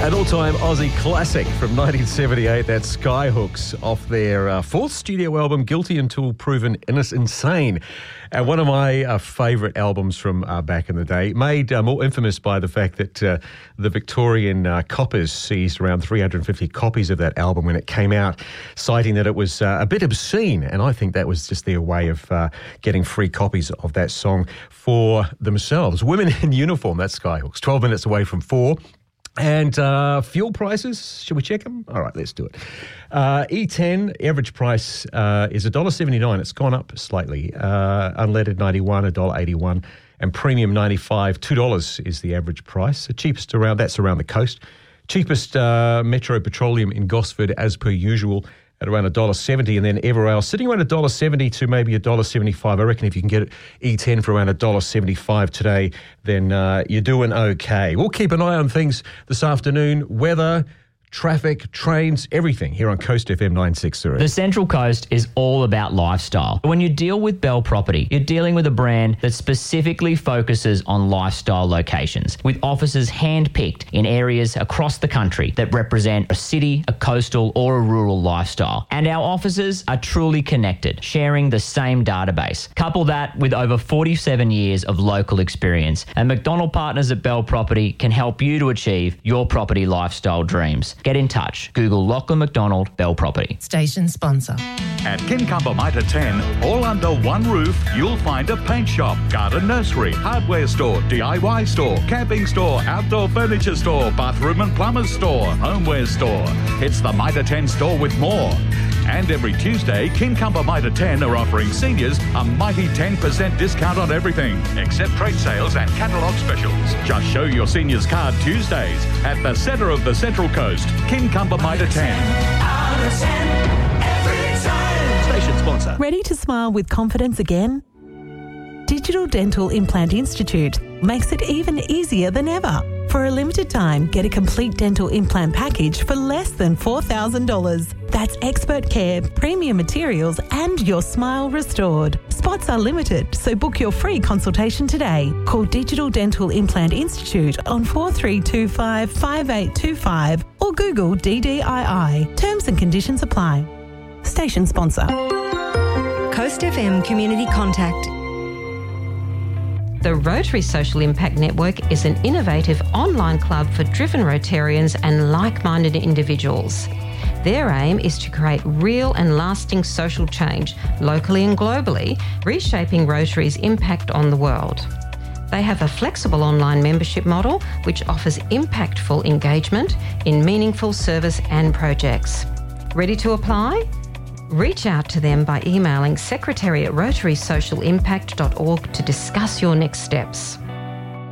An all-time Aussie classic from 1978, that's Skyhooks off their fourth studio album, Guilty Until Proven Insane. And one of my favourite albums from back in the day, made more infamous by the fact that the Victorian coppers seized around 350 copies of that album when it came out, citing that it was a bit obscene. And I think that was just their way of getting free copies of that song for themselves. Women in Uniform, that's Skyhooks, 12 minutes away from 4. And fuel prices, should we check them? All right, let's do it. E10, average price is $1.79. It's gone up slightly. Unleaded $91, $1.81. And premium $95, $2 is the average price. The cheapest that's around the coast. Cheapest Metro Petroleum in Gosford, as per usual, at around $1.70, and then Everale sitting around $1.70 to maybe $1.75. I reckon if you can get E10 for around $1.75 today, then you're doing okay. We'll keep an eye on things this afternoon. Weather, traffic, trains, everything here on Coast FM 960. The Central Coast is all about lifestyle. When you deal with Bell Property, you're dealing with a brand that specifically focuses on lifestyle locations, with offices hand-picked in areas across the country that represent a city, a coastal or a rural lifestyle. And our offices are truly connected, sharing the same database. Couple that with over 47 years of local experience, and McDonald Partners at Bell Property can help you to achieve your property lifestyle dreams. Get in touch. Google Lachlan McDonald Bell Property. Station sponsor. At Kincumber Mitre 10, all under one roof, you'll find a paint shop, garden nursery, hardware store, DIY store, camping store, outdoor furniture store, bathroom and plumber's store, homeware store. It's the Mitre 10 store with more. And every Tuesday, Kincumber Mitre 10 are offering seniors a mighty 10% discount on everything, except trade sales and catalogue specials. Just show your seniors card Tuesdays at the centre of the Central Coast, Kincumber Mitre 10. Out of 10, every time. Station sponsor. Ready to smile with confidence again? Digital Dental Implant Institute makes it even easier than ever. For a limited time, get a complete dental implant package for less than $4,000. That's expert care, premium materials, and your smile restored. Spots are limited, so book your free consultation today. Call Digital Dental Implant Institute on 4325 5825 or Google DDII. Terms and conditions apply. Station sponsor. Coast FM Community Contact. The Rotary Social Impact Network is an innovative online club for driven Rotarians and like-minded individuals. Their aim is to create real and lasting social change, locally and globally, reshaping Rotary's impact on the world. They have a flexible online membership model which offers impactful engagement in meaningful service and projects. Ready to apply? Reach out to them by emailing secretary@rotarysocialimpact.org to discuss your next steps.